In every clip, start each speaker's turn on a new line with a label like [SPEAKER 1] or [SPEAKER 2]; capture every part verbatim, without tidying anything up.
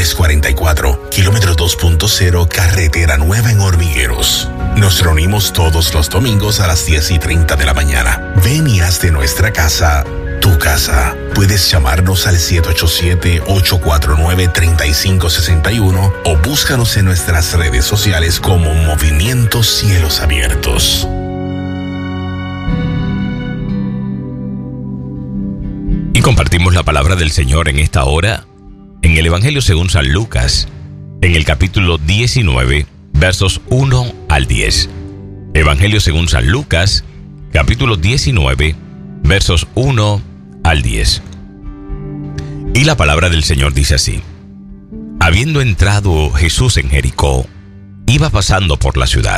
[SPEAKER 1] tres cuarenta y cuatro, kilómetro dos punto cero, carretera nueva en Hormigueros. Nos reunimos todos los domingos a las diez y treinta de la mañana. Ven y haz de nuestra casa tu casa. Puedes llamarnos al siete ocho siete, ocho cuatro nueve, tres cinco seis uno o búscanos en nuestras redes sociales como Movimiento Cielos Abiertos.
[SPEAKER 2] Y compartimos la palabra del Señor en esta hora en el Evangelio según San Lucas, en el capítulo diecinueve, versos uno al diez. Evangelio según San Lucas, capítulo diecinueve, versos uno al diez. Y la palabra del Señor dice así: Habiendo entrado Jesús en Jericó, iba pasando por la ciudad.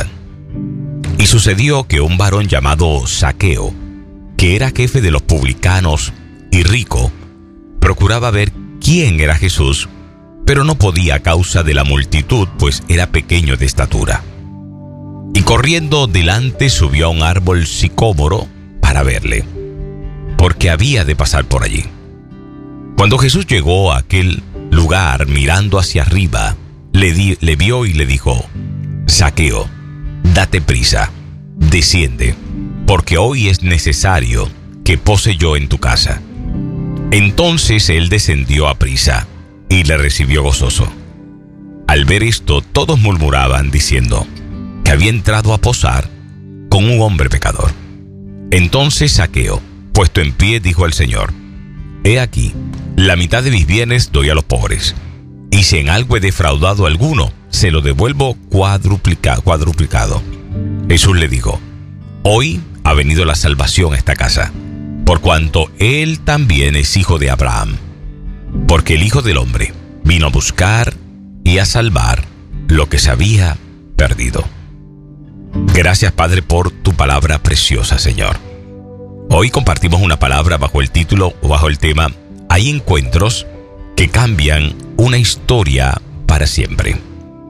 [SPEAKER 2] Y sucedió que un varón llamado Zaqueo, que era jefe de los publicanos y rico, procuraba ver quién era Jesús, pero no podía a causa de la multitud, pues era pequeño de estatura. Y corriendo delante subió a un árbol sicómoro para verle, porque había de pasar por allí. Cuando Jesús llegó a aquel lugar, mirando hacia arriba, le, di, le vio y le dijo: Zaqueo, date prisa, desciende, porque hoy es necesario que pose yo en tu casa. Entonces él descendió a prisa y le recibió gozoso. Al ver esto, todos murmuraban diciendo que había entrado a posar con un hombre pecador. Entonces Zaqueo, puesto en pie, dijo al Señor: He aquí, la mitad de mis bienes doy a los pobres, y si en algo he defraudado a alguno, se lo devuelvo cuadruplica, cuadruplicado. Jesús le dijo: Hoy ha venido la salvación a esta casa, por cuanto él también es hijo de Abraham, porque el Hijo del Hombre vino a buscar y a salvar lo que se había perdido. Gracias, Padre, por tu palabra preciosa, Señor. Hoy compartimos una palabra bajo el título o bajo el tema: Hay encuentros que cambian una historia para siempre.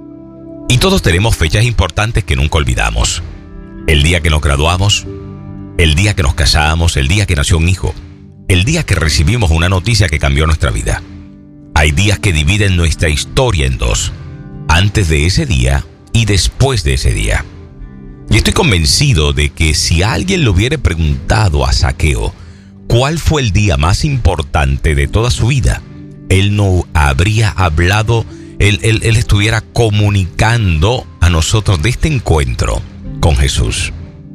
[SPEAKER 2] Y todos tenemos fechas importantes que nunca olvidamos. El día que nos graduamos, el día que nos casamos, el día que nació un hijo, el día que recibimos una noticia que cambió nuestra vida. Hay días que dividen nuestra historia en dos: antes de ese día y después de ese día. Y estoy convencido de que si alguien le hubiera preguntado a Zaqueo cuál fue el día más importante de toda su vida, él no habría hablado, él, él, él estuviera comunicando a nosotros de este encuentro con Jesús.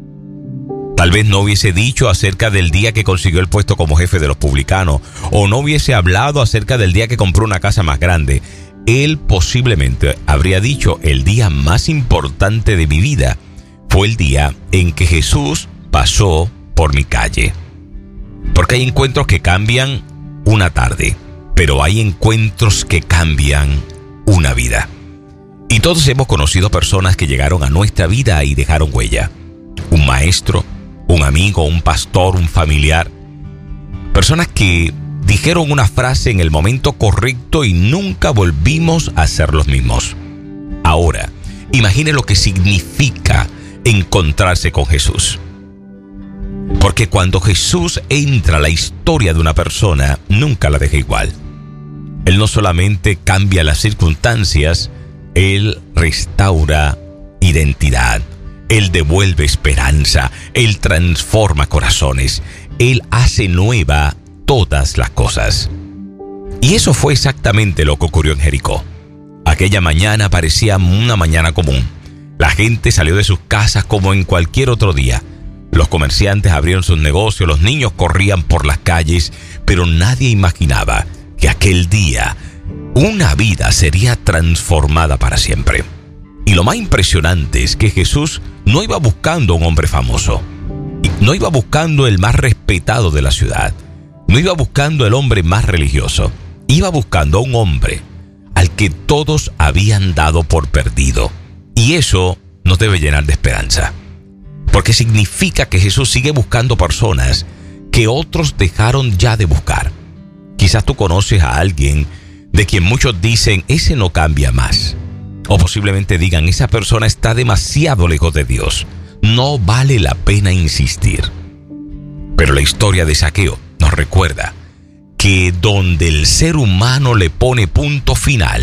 [SPEAKER 2] Tal vez no hubiese dicho acerca del día que consiguió el puesto como jefe de los publicanos, o no hubiese hablado acerca del día que compró una casa más grande. Él posiblemente habría dicho: el día más importante de mi vida fue el día en que Jesús pasó por mi calle. Porque hay encuentros que cambian una tarde, pero hay encuentros que cambian una vida. Y todos hemos conocido personas que llegaron a nuestra vida y dejaron huella. Un maestro, un amigo, un pastor, un familiar. Personas que dijeron una frase en el momento correcto y nunca volvimos a ser los mismos. Ahora, imagine lo que significa encontrarse con Jesús. Porque cuando Jesús entra a la historia de una persona, nunca la deja igual. Él no solamente cambia las circunstancias, Él restaura identidad. Él devuelve esperanza, Él transforma corazones, Él hace nueva todas las cosas. Y eso fue exactamente lo que ocurrió en Jericó. Aquella mañana parecía una mañana común. La gente salió de sus casas como en cualquier otro día. Los comerciantes abrieron sus negocios, los niños corrían por las calles, pero nadie imaginaba que aquel día una vida sería transformada para siempre. Y lo más impresionante es que Jesús no iba buscando a un hombre famoso, no iba buscando el más respetado de la ciudad, no iba buscando el hombre más religioso, iba buscando a un hombre al que todos habían dado por perdido. Y eso nos debe llenar de esperanza, porque significa que Jesús sigue buscando personas que otros dejaron ya de buscar. Quizás tú conoces a alguien de quien muchos dicen: ese no cambia más. O posiblemente digan: esa persona está demasiado lejos de Dios, no vale la pena insistir. Pero la historia de Zaqueo nos recuerda que donde el ser humano le pone punto final,